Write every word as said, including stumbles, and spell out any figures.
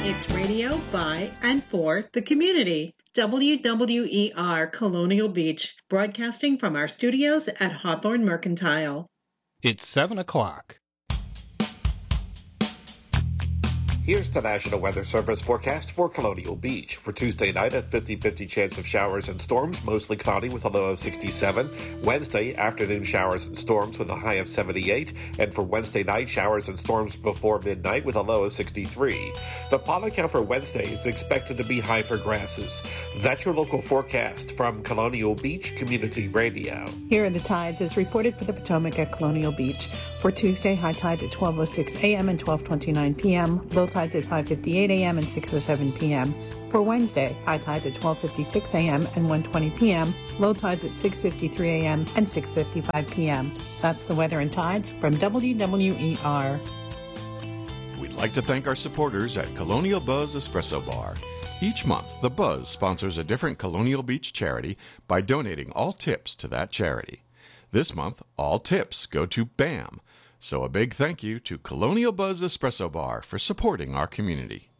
It's radio by and for the community. W W E R Colonial Beach, broadcasting from our studios at Hawthorne Mercantile. It's seven o'clock. Here's the National Weather Service forecast for Colonial Beach. For Tuesday night, a fifty-fifty chance of showers and storms, mostly cloudy with a low of sixty-seven. Wednesday, afternoon showers and storms with a high of seventy-eight. And for Wednesday night, showers and storms before midnight with a low of sixty-three. The pollen count for Wednesday is expected to be high for grasses. That's your local forecast from Colonial Beach Community Radio. Here are the tides as reported for the Potomac at Colonial Beach. For Tuesday, high tides at twelve oh six a.m. and twelve twenty-nine p.m., low tides at five fifty-eight a.m. and six oh seven p.m. For Wednesday, high tides at twelve fifty-six a.m. and one twenty p.m., low tides at six fifty-three a.m. and six fifty-five p.m. That's the weather and tides from W W E R. We'd like to thank our supporters at Colonial Buzz Espresso Bar. Each month, the Buzz sponsors a different Colonial Beach charity by donating all tips to that charity. This month, all tips go to BAM. So a big thank you to Colonial Buzz Espresso Bar for supporting our community.